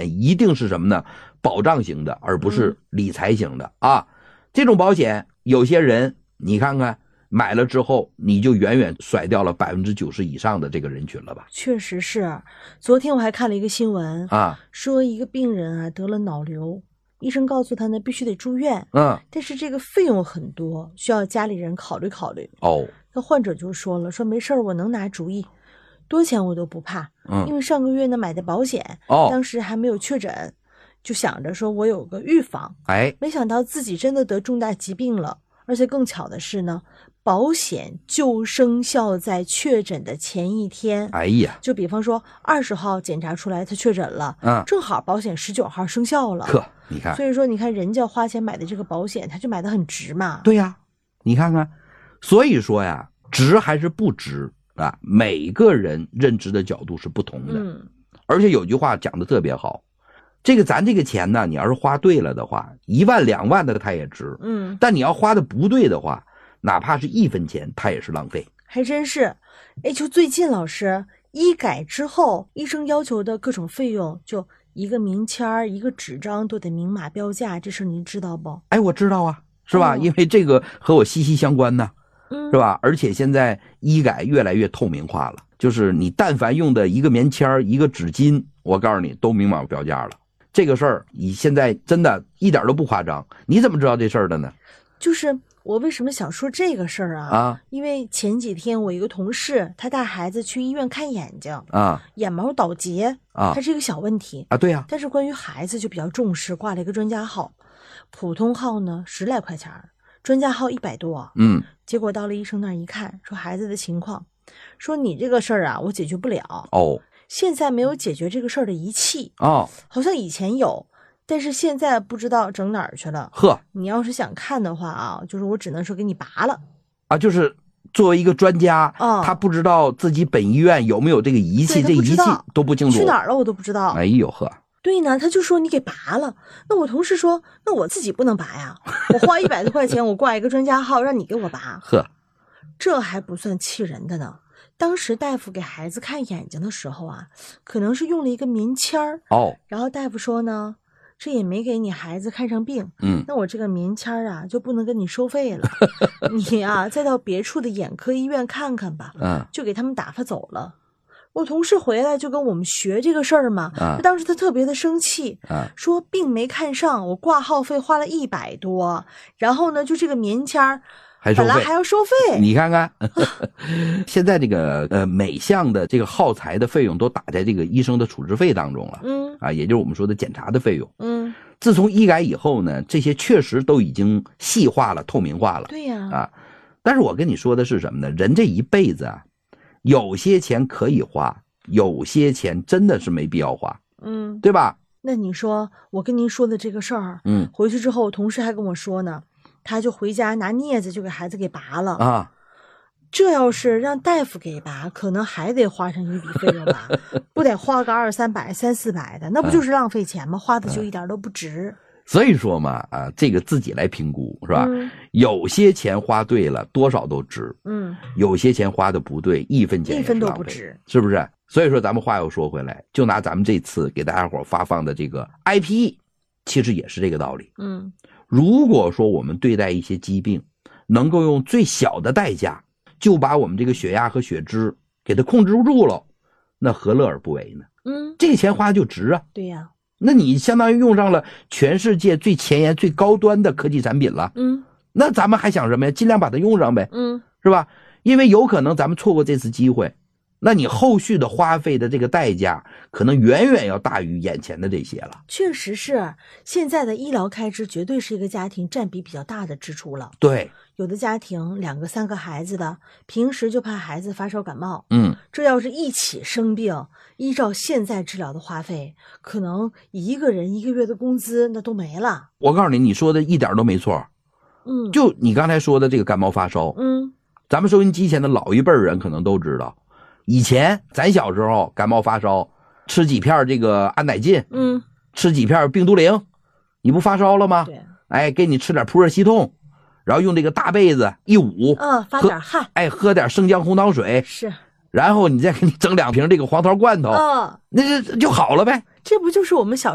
险一定是什么呢？保障型的，而不是理财型的啊。这种保险有些人你看看买了之后，你就远远甩掉了90%以上的这个人群了吧？ 确实是。昨天我还看了一个新闻啊， 说一个病人啊得了脑瘤，医生告诉他呢必须得住院，但是这个费用很多，需要家里人考虑考虑。那患者就说了，说没事儿，我能拿主意，多钱我都不怕，因为上个月呢买的保险，当时还没有确诊，就想着说我有个预防，没想到自己真的得重大疾病了，而且更巧的是呢，保险就生效在确诊的前一天。就比方说20号检查出来他确诊了，正好保险19号生效了。 你看， 所以说你看人家花钱买的这个保险，他就买的很值嘛。 对呀，你看看，所以说呀，值还是不值啊？每个人认知的角度是不同的。而且有句话讲的特别好，这个咱这个钱呢，你要是花对了的话，1万2万的它也值。但你要花的不对的话，哪怕是1分钱，它也是浪费。 还真是。就最近老师医改之后，医生要求的各种费用，就一个名签一个纸张都得明码标价，这事你知道不？ 我知道啊，是吧？因为这个和我息息相关呢，是吧？而且现在医改越来越透明化了，就是你但凡用的一个棉签一个纸巾，我告诉你都明码标价了。这个事儿你现在真的一点都不夸张。你怎么知道这事儿的呢？ 就是我为什么想说这个事儿啊？因为前几天我一个同事，他带孩子去医院看眼睛眼毛倒结它是一个小问题对呀。 但是关于孩子就比较重视，挂了一个专家号，普通号呢10来块钱，专家号100多。结果到了医生那儿一看，说孩子的情况，说你这个事儿啊我解决不了。现在没有解决这个事儿的仪器好像以前有，但是现在不知道整哪儿去了。你要是想看的话就是我只能说给你拔了就是作为一个专家他不知道自己本医院有没有这个仪器，这仪器都不清楚， 去哪儿了我都不知道。对呢，他就说你给拔了。那我同事说，那我自己不能拔呀，我花100多块钱我挂一个专家号让你给我拔。这还不算气人的呢。当时大夫给孩子看眼睛的时候可能是用了一个棉签然后大夫说呢，这也没给你孩子看上病，那我这个棉签就不能跟你收费了，你再到别处的眼科医院看看吧。就给他们打发走了。我同事回来就跟我们学这个事儿嘛，当时他特别的生气，说病没看上，我挂号费花了100多，然后呢就这个棉签本来还要收费。 你看看现在这个每项的这个耗材的费用都打在这个医生的处置费当中了。也就是我们说的检查的费用。自从医改以后呢，这些确实都已经细化了，透明化了。 对呀。 但是我跟你说的是什么呢？人这一辈子有些钱可以花，有些钱真的是没必要花。对吧？ 那你说我跟您说的这个事儿回去之后我同事还跟我说呢，他就回家拿镊子就给孩子给拔了这要是让大夫给拔，可能还得花上一笔费用吧，不得花个200、300、300、400的，那不就是浪费钱吗？花的就一点都不值。 所以说嘛这个自己来评估是吧？有些钱花对了多少都值，有些钱花的不对1分钱也是浪费，1分都不值，是不是？所以说咱们话又说回来，就拿咱们这次给大家伙发放的这个 IPE 其实也是这个道理。如果说我们对待一些疾病能够用最小的代价就把我们这个血压和血脂给它控制住了，那何乐而不为呢？这个钱花就值啊。 对呀。 那你相当于用上了全世界最前沿最高端的科技产品了。那咱们还想什么呀？尽量把它用上呗。是吧？因为有可能咱们错过这次机会，那你后续的花费的这个代价可能远远要大于眼前的这些了。 确实是，现在的医疗开支绝对是一个家庭占比比较大的支出了。 对， 有的家庭2个3个孩子的，平时就怕孩子发烧感冒，这要是一起生病，依照现在治疗的花费，可能一个人1个月的工资那都没了。 我告诉你，你说的一点都没错。就你刚才说的这个感冒发烧，咱们收音机前的老一辈人可能都知道，以前咱小时候感冒发烧，吃几片这个安乃近，吃几片病毒灵，你不发烧了吗？ 对， 给你吃点普热西痛，然后用这个大被子一捂， 发点汗， 喝点生姜红糖水， 是， 然后你再给你整2瓶这个黄桃罐头，那就好了呗。 这不就是我们小